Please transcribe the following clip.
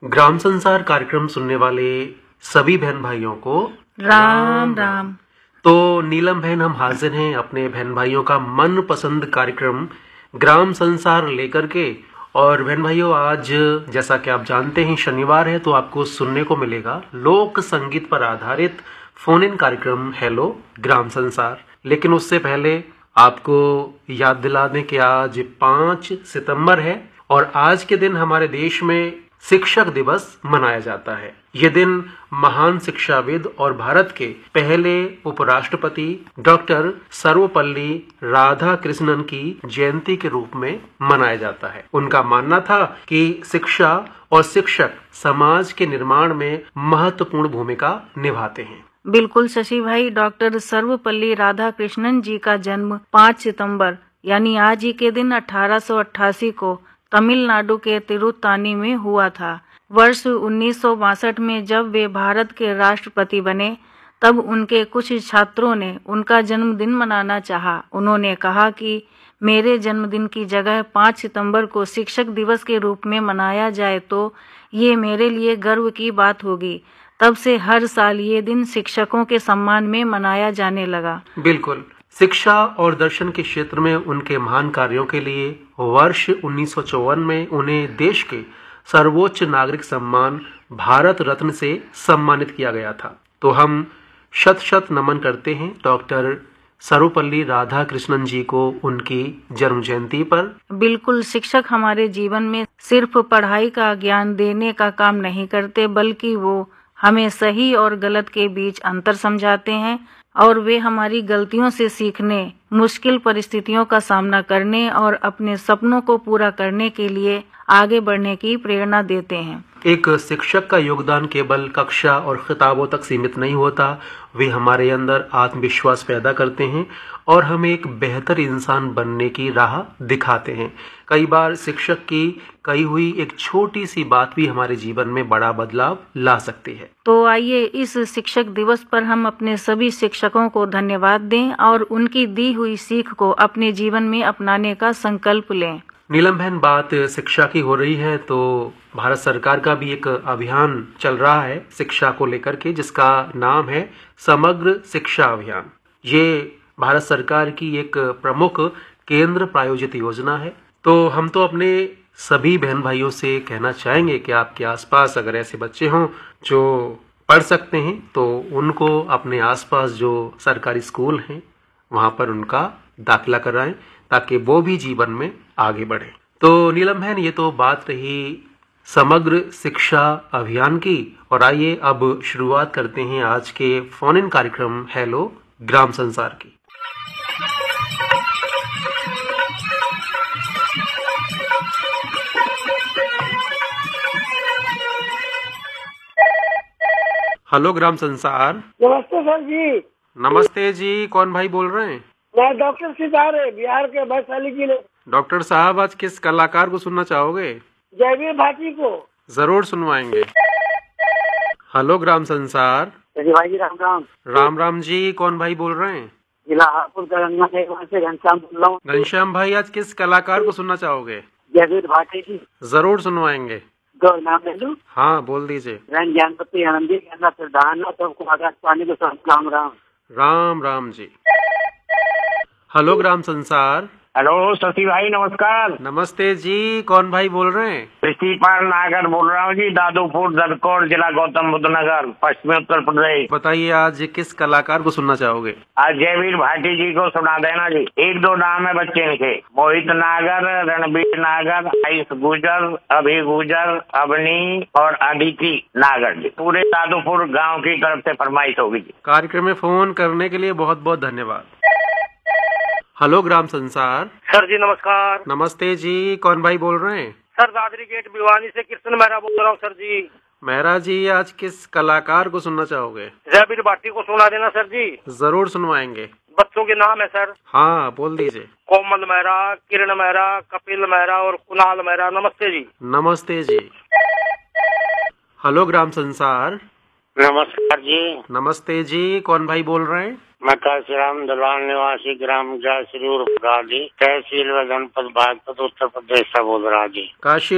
ग्राम संसार कार्यक्रम सुनने वाले सभी बहन भाइयों को राम राम। तो नीलम बहन, हम हाजिर हैं अपने बहन भाइयों का मनपसंद कार्यक्रम ग्राम संसार लेकर के। और बहन भाइयों, आज जैसा कि आप जानते हैं शनिवार है, तो आपको सुनने को मिलेगा लोक संगीत पर आधारित फोन इन कार्यक्रम हेलो ग्राम संसार। लेकिन उससे पहले आपको याद दिला दें कि आज 5 सितंबर है और आज के दिन हमारे देश में शिक्षक दिवस मनाया जाता है। ये दिन महान शिक्षाविद और भारत के पहले उपराष्ट्रपति डॉक्टर सर्वपल्ली राधाकृष्णन की जयंती के रूप में मनाया जाता है। उनका मानना था कि शिक्षा और शिक्षक समाज के निर्माण में महत्वपूर्ण भूमिका निभाते हैं। बिल्कुल शशि भाई, डॉक्टर सर्वपल्ली राधाकृष्णन जी का जन्म 5 सितंबर यानी आज ही के दिन 1888 को तमिलनाडु के तिरुत्तानी में हुआ था। वर्ष 1962 में जब वे भारत के राष्ट्रपति बने, तब उनके कुछ छात्रों ने उनका जन्मदिन मनाना चाहा। उन्होंने कहा कि मेरे जन्मदिन की जगह 5 सितंबर को शिक्षक दिवस के रूप में मनाया जाए तो ये मेरे लिए गर्व की बात होगी। तब से हर साल ये दिन शिक्षकों के सम्मान में मनाया जाने लगा। बिल्कुल। शिक्षा और दर्शन के क्षेत्र में उनके महान कार्यों के लिए वर्ष 1954 में उन्हें देश के सर्वोच्च नागरिक सम्मान भारत रत्न से सम्मानित किया गया था। तो हम शत शत नमन करते हैं डॉक्टर सर्वपल्ली राधाकृष्णन जी को उनकी जन्म जयंती पर। बिल्कुल, शिक्षक हमारे जीवन में सिर्फ पढ़ाई का ज्ञान देने का काम नहीं करते, बल्कि वो हमें सही और गलत के बीच अंतर समझाते हैं और वे हमारी गलतियों से सीखने, मुश्किल परिस्थितियों का सामना करने और अपने सपनों को पूरा करने के लिए आगे बढ़ने की प्रेरणा देते हैं। एक शिक्षक का योगदान केवल कक्षा और खिताबों तक सीमित नहीं होता, वे हमारे अंदर आत्मविश्वास पैदा करते हैं और हमें एक बेहतर इंसान बनने की राह दिखाते हैं। कई बार शिक्षक की कही हुई एक छोटी सी बात भी हमारे जीवन में बड़ा बदलाव ला सकती है। तो आइए इस शिक्षक दिवस पर हम अपने सभी शिक्षकों को धन्यवाद दें और उनकी दी हुई सीख को अपने जीवन में अपनाने का संकल्प लें। नीलम बहन, बात शिक्षा की हो रही है तो भारत सरकार का भी एक अभियान चल रहा है शिक्षा को लेकर के, जिसका नाम है समग्र शिक्षा अभियान। ये भारत सरकार की एक प्रमुख केंद्र प्रायोजित योजना है। तो हम तो अपने सभी बहन भाइयों से कहना चाहेंगे कि आपके आसपास अगर ऐसे बच्चे हों जो पढ़ सकते हैं तो उनको अपने आसपास जो सरकारी स्कूल हैं वहां पर उनका दाखिला कराएं, ताकि वो भी जीवन में आगे बढ़े। तो नीलम बहन, ये तो बात रही समग्र शिक्षा अभियान की, और आइए अब शुरुआत करते हैं आज के फोन इन कार्यक्रम हेलो ग्राम संसार की। हेलो ग्राम संसार। नमस्ते सर जी। नमस्ते जी, कौन भाई बोल रहे हैं? मैं डॉक्टर सितारे, बिहार के वैशाली जिले। डॉक्टर साहब, आज किस कलाकार को सुनना चाहोगे? जयवीर भाटी को। जरूर सुनवाएंगे। हेलो ग्राम संसार। भाई जी राम राम। राम राम जी, कौन भाई बोल रहे हैं? जिला हापुड़ तेलंगाना से घनश्याम बोल रहा हूँ। घनश्याम भाई, आज किस कलाकार को सुनना चाहोगे? जयवीर भाटी जी। जरूर सुनवाएंगे। दो नाम ले लूं? हाँ, बोल दीजिए। ज्ञानपति आनंदी प्रधान सबको आकाशवाणी को राम राम। राम राम जी। हेलो ग्राम संसार। हेलो शशि भाई, नमस्कार। नमस्ते जी, कौन भाई बोल रहे हैं? ऋषिपाल नागर बोल रहा हूँ जी, दादूपुर दरकोट, जिला गौतम बुद्ध नगर, पश्चिमी उत्तर प्रदेश। बताइए, आज किस कलाकार को सुनना चाहोगे? आज जयवीर भाटी जी को सुना देना जी। 1-2 नाम है बच्चे इनके, मोहित नागर, रणबीर नागर, आयुष गुजर, अभी गुजर, अवनी और अदिति नागर जी। पूरे दादूपुर गाँव की तरफ से फरमाइश होगी जी। कार्यक्रम में फोन करने के लिए बहुत बहुत धन्यवाद। हेलो ग्राम संसार। सर जी नमस्कार। नमस्ते जी, कौन भाई बोल रहे हैं? सर दादरी गेट भिवानी से कृष्ण मेहरा बोल रहा हूँ सर जी। मेहरा जी, आज किस कलाकार को सुनना चाहोगे? जयवीर भाटी को सुना देना सर जी। जरूर सुनवाएंगे। बच्चों के नाम है सर। हाँ, बोल दीजिए। कोमल मेहरा, किरण मेहरा, कपिल मेहरा और कुणाल मेहरा। नमस्ते जी। नमस्ते जी। हेलो ग्राम संसार। नमस्कार जी। नमस्ते जी, कौन भाई बोल रहे हैं? मैं काशीराम दलवाल निवासी ग्राम जयश्री तहसील व जनपद बागपत उत्तर प्रदेश से बोल रहा जी। काशी